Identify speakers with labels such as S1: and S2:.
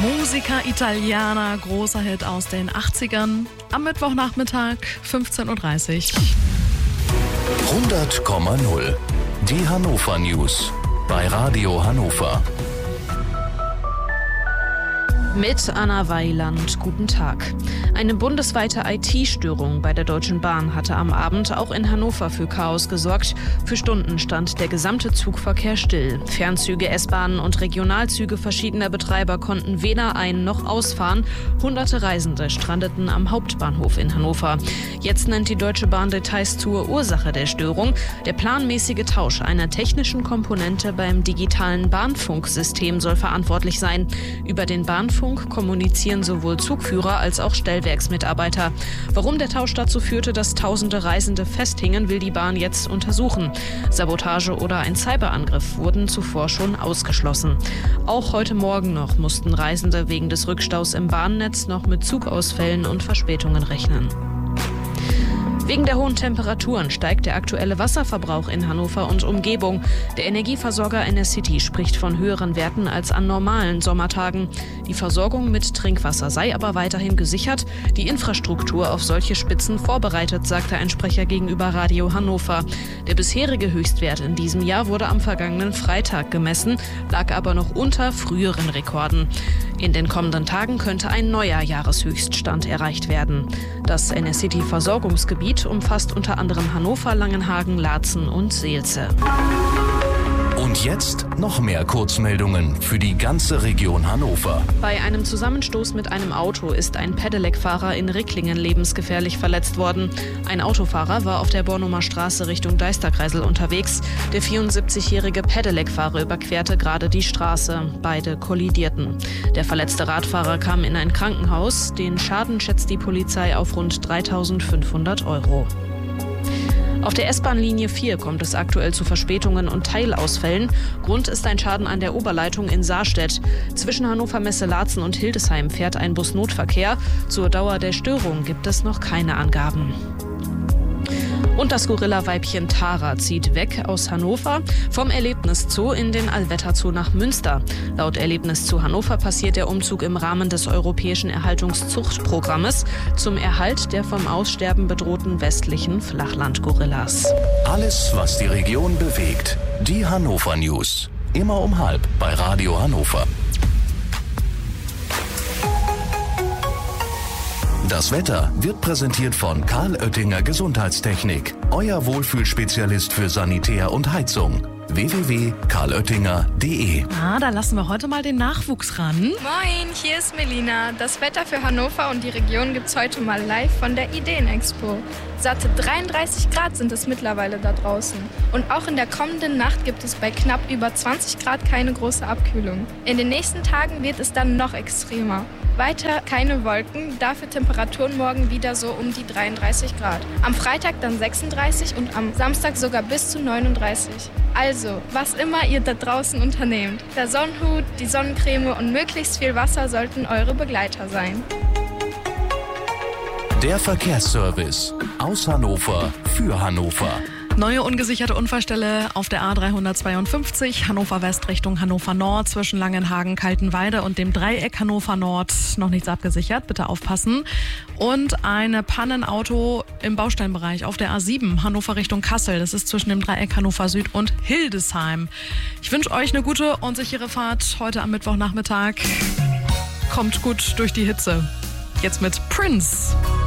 S1: Musica Italiana, großer Hit aus den 80ern. Am Mittwochnachmittag, 15.30 Uhr.
S2: 100,0. Die Hannover News bei Radio Hannover.
S3: Mit Anna Weiland, guten Tag. Eine bundesweite IT-Störung bei der Deutschen Bahn hatte am Abend auch in Hannover für Chaos gesorgt. Für Stunden stand der gesamte Zugverkehr still. Fernzüge, S-Bahnen und Regionalzüge verschiedener Betreiber konnten weder ein- noch ausfahren. Hunderte Reisende strandeten am Hauptbahnhof in Hannover. Jetzt nennt die Deutsche Bahn Details zur Ursache der Störung. Der planmäßige Tausch einer technischen Komponente beim digitalen Bahnfunksystem soll verantwortlich sein. Über den Bahnfunk kommunizieren sowohl Zugführer als auch Stellwerksmitarbeiter. Warum der Tausch dazu führte, dass tausende Reisende festhingen, will die Bahn jetzt untersuchen. Sabotage oder ein Cyberangriff wurden zuvor schon ausgeschlossen. Auch heute Morgen noch mussten Reisende wegen des Rückstaus im Bahnnetz noch mit Zugausfällen und Verspätungen rechnen. Wegen der hohen Temperaturen steigt der aktuelle Wasserverbrauch in Hannover und Umgebung. Der Energieversorger Enercity spricht von höheren Werten als an normalen Sommertagen. Die Versorgung mit Trinkwasser sei aber weiterhin gesichert, die Infrastruktur auf solche Spitzen vorbereitet, sagte ein Sprecher gegenüber Radio Hannover. Der bisherige Höchstwert in diesem Jahr wurde am vergangenen Freitag gemessen, lag aber noch unter früheren Rekorden. In den kommenden Tagen könnte ein neuer Jahreshöchststand erreicht werden. Das Enercity-Versorgungsgebiet umfasst unter anderem Hannover, Langenhagen, Laatzen und Seelze.
S2: Und jetzt noch mehr Kurzmeldungen für die ganze Region Hannover.
S3: Bei einem Zusammenstoß mit einem Auto ist ein Pedelec-Fahrer in Ricklingen lebensgefährlich verletzt worden. Ein Autofahrer war auf der Bornumer Straße Richtung Deisterkreisel unterwegs. Der 74-jährige Pedelec-Fahrer überquerte gerade die Straße. Beide kollidierten. Der verletzte Radfahrer kam in ein Krankenhaus. Den Schaden schätzt die Polizei auf rund 3.500 €. Auf der S-Bahn-Linie 4 kommt es aktuell zu Verspätungen und Teilausfällen. Grund ist ein Schaden an der Oberleitung in Saarstedt. Zwischen Hannover Messe Laatzen und Hildesheim fährt ein Busnotverkehr. Zur Dauer der Störung gibt es noch keine Angaben. Und das Gorilla-Weibchen Tara zieht weg aus Hannover vom Erlebniszoo in den Allwetterzoo nach Münster. Laut Erlebniszoo Hannover passiert der Umzug im Rahmen des Europäischen Erhaltungszuchtprogrammes zum Erhalt der vom Aussterben bedrohten westlichen Flachlandgorillas.
S2: Alles, was die Region bewegt. Die Hannover News. Immer um 12:30 bei Radio Hannover. Das Wetter wird präsentiert von Karl Oettinger Gesundheitstechnik. Euer Wohlfühlspezialist für Sanitär und Heizung. www.karloettinger.de.
S1: Da lassen wir heute mal den Nachwuchs ran.
S4: Moin, hier ist Melina. Das Wetter für Hannover und die Region gibt's heute mal live von der Ideenexpo. Satte 33 Grad sind es mittlerweile da draußen. Und auch in der kommenden Nacht gibt es bei knapp über 20 Grad keine große Abkühlung. In den nächsten Tagen wird es dann noch extremer. Weiter keine Wolken, dafür Temperaturen morgen wieder so um die 33 Grad. Am Freitag dann 36 und am Samstag sogar bis zu 39. Also, was immer ihr da draußen unternehmt, der Sonnenhut, die Sonnencreme und möglichst viel Wasser sollten eure Begleiter sein.
S2: Der Verkehrsservice aus Hannover für Hannover.
S1: Neue ungesicherte Unfallstelle auf der A352, Hannover West Richtung Hannover Nord zwischen Langenhagen, Kaltenweide und dem Dreieck Hannover Nord. Noch nichts abgesichert, bitte aufpassen. Und eine Pannenauto im Bausteinbereich auf der A7, Hannover Richtung Kassel. Das ist zwischen dem Dreieck Hannover Süd und Hildesheim. Ich wünsche euch eine gute und sichere Fahrt heute am Mittwochnachmittag. Kommt gut durch die Hitze. Jetzt mit Prince.